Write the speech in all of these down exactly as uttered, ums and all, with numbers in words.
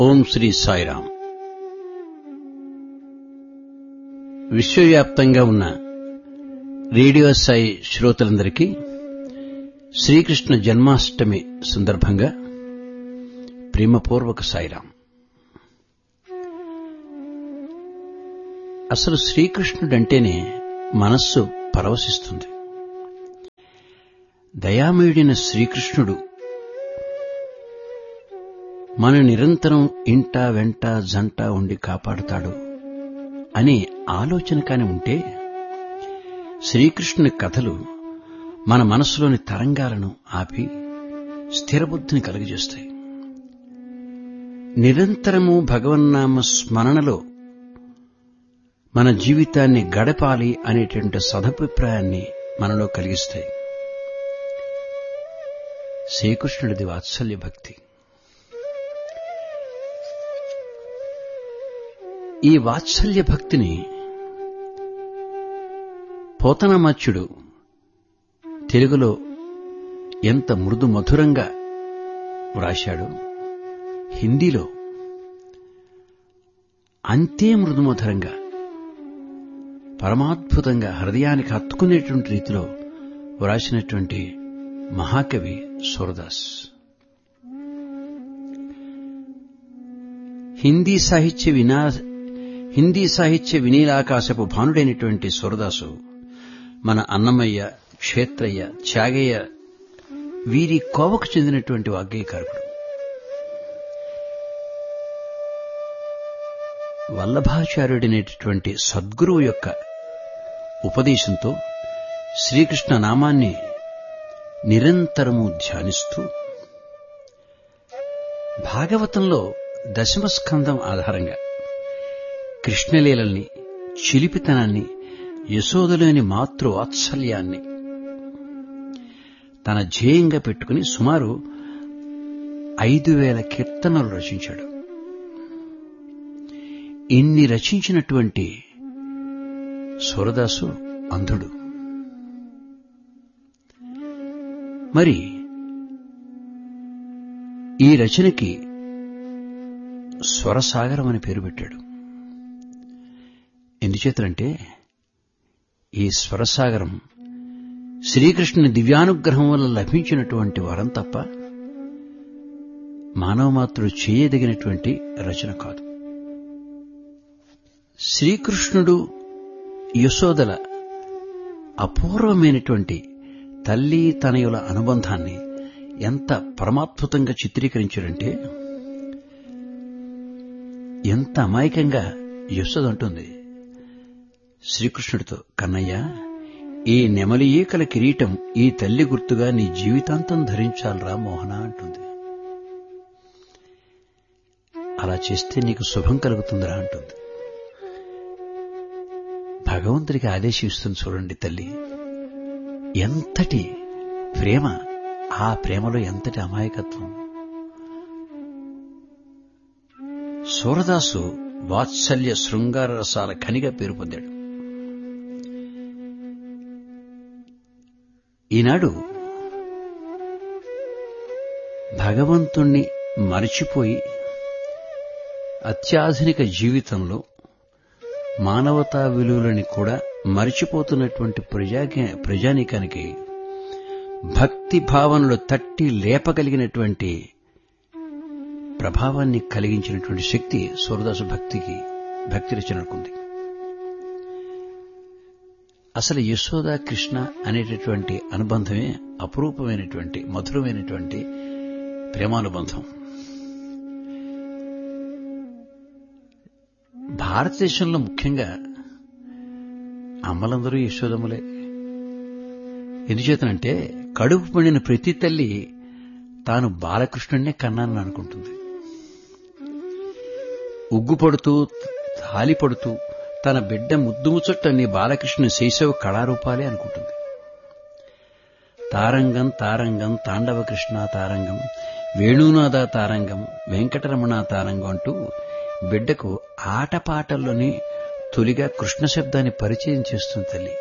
ఓం శ్రీ సాయిరాం. విశ్వవ్యాప్తంగా ఉన్న రేడియో సాయి శ్రోతలందరికీ శ్రీకృష్ణ జన్మాష్టమి సందర్భంగా ప్రేమపూర్వక సాయిరాం. అసలు శ్రీకృష్ణుడంటేనే మనస్సు పరవశిస్తుంది. దయామయుడైన శ్రీకృష్ణుడు మన నిరంతరం ఇంట వెంట జంట ఉండి కాపాడుతాడు అనే ఆలోచన కాని ఉంటే శ్రీకృష్ణుని కథలు మన మనసులోని తరంగాలను ఆపి స్థిరబుద్ధిని కలుగజేస్తాయి. నిరంతరము భగవన్నామ స్మరణలో మన జీవితాన్ని గడపాలి అనేటువంటి సదభిప్రాయాన్ని మనలో కలిగిస్తాయి. శ్రీకృష్ణుడిది వాత్సల్య భక్తి. ఈ వాత్సల్య భక్తిని పోతనమాచ్యుడు తెలుగులో ఎంత మృదు మధురంగా వ్రాశాడో హిందీలో అంతే మృదు మధురంగా పరమాద్భుతంగా హృదయానికి హత్తుకునేటువంటి రీతిలో వ్రాసినటువంటి మహాకవి సూరదాస్. హిందీ సాహిత్య వినా హిందీ సాహిత్య వినీలాకాశపు భానుడైనటువంటి సూరదాసు మన అన్నమయ్య, క్షేత్రయ్య, త్యాగయ్య వీరి కోవకు చెందినటువంటి వాగ్గేయకారకుడు. వల్లభాచార్యుడైనటువంటి సద్గురువు యొక్క ఉపదేశంతో శ్రీకృష్ణ నామాన్ని నిరంతరము ధ్యానిస్తూ భాగవతంలో దశమస్కంధం ఆధారంగా కృష్ణలీలల్ని, చిలిపితనాన్ని, యశోదలోని మాతృవాత్సల్యాన్ని తన ధ్యేయంగా పెట్టుకుని సుమారు ఐదు వేల కీర్తనలు రచించాడు. ఇన్ని రచించినటువంటి సూరదాసు అంధుడు. మరి ఈ రచనకి స్వరసాగరం అని పేరు పెట్టాడు. ఎందుచేతంటే ఈ స్వరసాగరం శ్రీకృష్ణుని దివ్యానుగ్రహం వల్ల లభించినటువంటి వరం తప్ప మానవమాత్రుడు చేయదగినటువంటి రచన కాదు. శ్రీకృష్ణుడు యశోదల అపూర్వమైనటువంటి తల్లి తనయుల అనుబంధాన్ని ఎంత పరమాద్భుతంగా చిత్రీకరించాడంటే, ఎంత అమాయకంగా యశోద అంటుంది శ్రీకృష్ణుడితో, కన్నయ్య, ఈ నెమలి ఈకల కిరీటం ఈ తల్లి గుర్తుగా నీ జీవితాంతం ధరించాలరా మోహన అంటుంది. అలా చేస్తే నీకు శుభం కలుగుతుందిరా అంటుంది. భగవంతుడికి ఆదేశిస్తుంది చూడండి తల్లి. ఎంతటి ప్రేమ, ఆ ప్రేమలో ఎంతటి అమాయకత్వం. సూరదాసు వాత్సల్య శృంగార రసాల ఖనిగా పేరు పొందాడు. ఈనాడు భగవంతుణ్ణి మరచిపోయి అత్యాధునిక జీవితంలో మానవతా విలువలని కూడా మరిచిపోతున్నటువంటి ప్రజా ప్రజానీకానికి భక్తి భావనలో తట్టి లేపగలిగినటువంటి ప్రభావాన్ని కలిగించినటువంటి శక్తి సూరదాసు భక్తికి భక్తి రచనకుంది. అసలు యశోద కృష్ణ అనేటటువంటి అనుబంధమే అపురూపమైనటువంటి మధురమైనటువంటి ప్రేమానుబంధం. భారతదేశంలో ముఖ్యంగా అమ్మలందరూ యశోదములే. ఎందుచేతనంటే కడుపు పండిన ప్రతి తల్లి తాను బాలకృష్ణుడినే కన్నానని అనుకుంటుంది. ఉగ్గుపడుతూ తాలిపడుతూ తన బిడ్డ ముద్దుముచ్చట్టని బాలకృష్ణ శైశవ కళారూపాలే అనుకుంటుంది. తారంగం తారంగం తాండవ కృష్ణ తారంగం వేణునాథ తారంగం వెంకటరమణ తారంగం అంటూ బిడ్డకు ఆటపాటల్లోని తొలిగా కృష్ణ శబ్దాన్ని పరిచయం చేస్తుంది తల్లి.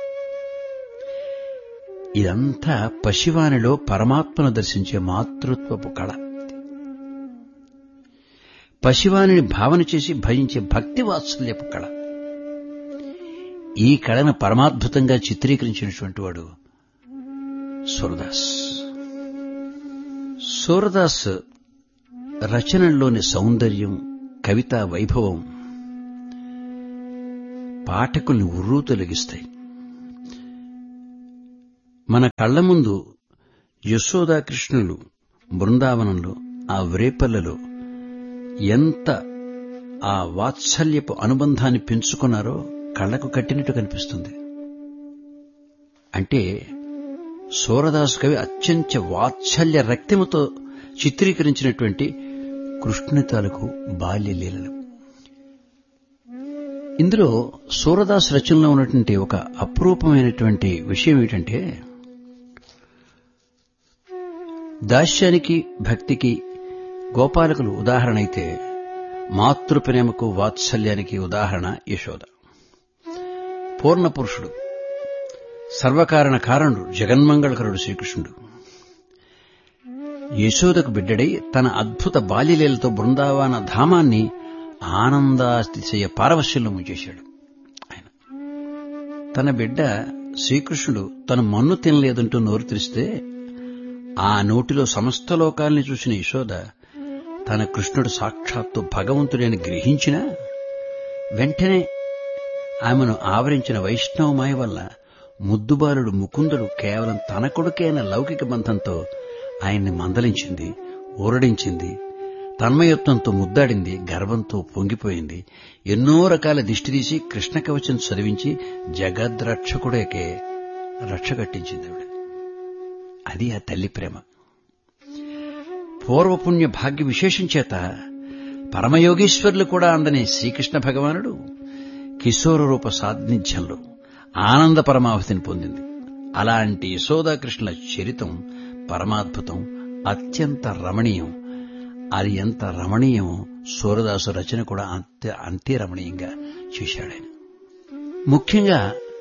ఇదంతా పశువానిలో పరమాత్మను దర్శించే మాతృత్వపు కళ. పసివానిని భావన చేసి భజించే భక్తి వాత్సల్యపు కళ. ఈ కళను పరమాద్భుతంగా చిత్రీకరించినటువంటి వాడు సూరదాస్. సూరదాస్ రచనల్లోని సౌందర్యం, కవితా వైభవం పాఠకుల్ని ఉర్రూ తొలగిస్తాయి. మన కళ్ల ముందు యశోదాకృష్ణులు బృందావనంలో ఆ వ్రేపల్లలో ఎంత ఆ వాత్సల్యపు అనుబంధాన్ని పెంచుకున్నారో కళ్లకు కట్టినట్టు కనిపిస్తుంది. అంటే సూరదాసు కవి అత్యంత వాత్సల్య రక్తముతో చిత్రీకరించినటువంటి కృష్ణుని తాలూకు బాల్యలీలలు. ఇందులో సూరదాసు రచనలో ఉన్నటువంటి ఒక అపురూపమైనటువంటి విషయం ఏమిటంటే, దాస్యానికి భక్తికి గోపాలకులు ఉదాహరణ అయితే, మాతృప్రేమకు వాత్సల్యానికి ఉదాహరణ యశోద. పూర్ణపురుషుడు, సర్వకారణ కారణుడు, జగన్మంగళకరుడు శ్రీకృష్ణుడు యశోదకు బిడ్డడై తన అద్భుత బాల్యలీలతో బృందావన ధామాన్ని ఆనందాతిశయ పారవశ్యంలో ముంచేశాడు. ఆయన తన బిడ్డ శ్రీకృష్ణుడు తను మన్ను తినలేదంటూ నోరు తెరిస్తే ఆ నోటిలో సమస్త లోకాల్ని చూసిన యశోద తన కృష్ణుడు సాక్షాత్తు భగవంతుడని గ్రహించినా వెంటనే ఆమెను ఆవరించిన వైష్ణవమాయ వల్ల ముద్దుబాలుడు ముకుందుడు కేవలం తన కొడుకైన లౌకిక బంధంతో ఆయన్ని మందలించింది, ఊరడించింది, తన్మయత్వంతో ముద్దాడింది, గర్వంతో పొంగిపోయింది. ఎన్నో రకాల దిష్టి తీసి కృష్ణ కవచం చదివించి జగద్రక్షకుడికే రక్ష కట్టించింది ఆవిడ. అది ఆ తల్లి ప్రేమ. పూర్వపుణ్య భాగ్య విశేషం చేత పరమయోగీశ్వరులు కూడా అందని శ్రీకృష్ణ భగవానుడు కిశోర రూప సాన్నిధ్యంలో ఆనంద పరమావధిని పొందింది. అలాంటి యశోదాకృష్ణుల చరితం పరమాద్భుతం, అత్యంత రమణీయం. అది ఎంత రమణీయమో సూరదాసు రచన కూడా అంతే అంతే రమణీయంగా చేశాడాయన. ముఖ్యంగా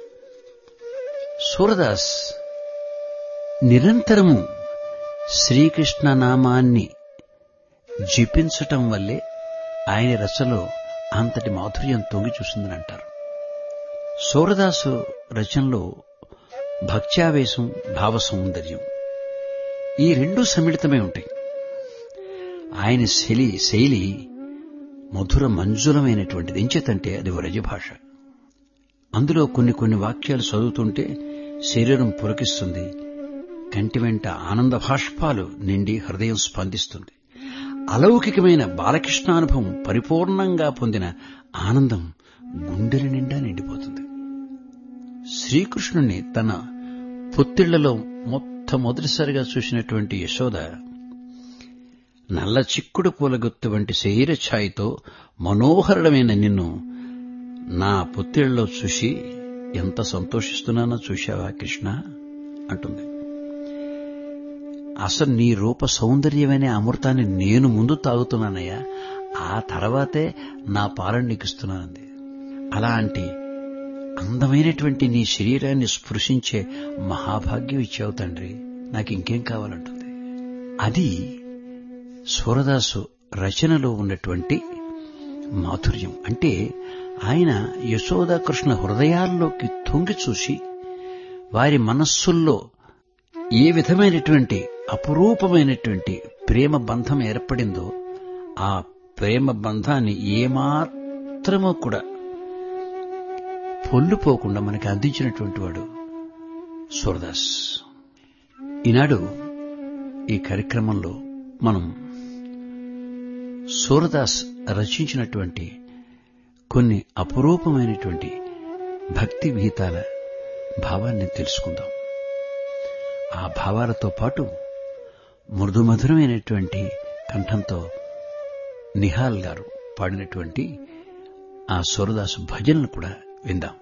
సూరదాస్ నిరంతరము శ్రీకృష్ణ నామాన్ని జపించటం వల్లే ఆయన రచనలో అంతటి మాధుర్యం తొంగి చూసిందని అంటారు. సూరదాసు రచనలో భక్త్యావేశం, భావ సౌందర్యం ఈ రెండూ సమ్మిళితమై ఉంటాయి. ఆయన శైలి శైలి మధుర మంజులమైనటువంటిది. ఎంచేతంటే అది వ్రజభాష. అందులో కొన్ని కొన్ని వాక్యాలు చదువుతుంటే శరీరం పులకిస్తుంది, కంటి వెంట ఆనంద భాష్పాలు నిండి హృదయం స్పందిస్తుంది. అలౌకికమైన బాలకృష్ణానుభవం పరిపూర్ణంగా పొందిన ఆనందం గుండెల నిండా నిండిపోతుంది. శ్రీకృష్ణుణ్ణి తన పొత్తిళ్లలో మొట్టమొదటిసారిగా చూసినటువంటి యశోద నల్ల చిక్కుడు పూలగుత్తు వంటి శరీర ఛాయతో మనోహరమైన నిన్ను నా పొత్తిళ్లలో చూసి ఎంత సంతోషిస్తున్నానో చూశావా కృష్ణ అంటుంది. అసలు నీ రూప సౌందర్యమనే అమృతాన్ని నేను ముందు తాగుతున్నానయ్యా, ఆ తర్వాతే నా పాలన నీకిస్తున్నానంది. అలాంటి అందమైనటువంటి నీ శరీరాన్ని స్పృశించే మహాభాగ్యం ఇచ్చావు తండ్రి, నాకు ఇంకేం కావాలంటుంది. అది సూరదాసు రచనలో ఉన్నటువంటి మాధుర్యం. అంటే ఆయన యశోదాకృష్ణ హృదయాల్లోకి తొంగి చూసి వారి మనస్సుల్లో ఏ విధమైనటువంటి అపురూపమైనటువంటి ప్రేమ బంధం ఏర్పడిందో ఆ ప్రేమ బంధాన్ని ఏమాత్రమూ కూడా పొల్లుపోకుండా మనకి అందించినటువంటి వాడు సూరదాస్. ఈనాడు ఈ కార్యక్రమంలో మనం సూరదాస్ రచించినటువంటి కొన్ని అపురూపమైనటువంటి భక్తి గీతాల భావాన్ని తెలుసుకుందాం. ఆ భావాలతో పాటు మృదుమధురమైనటువంటి కంఠంతో నిహాల్ గారు పాడినటువంటి ఆ సూరదాసు భజనలు కూడా విందాం.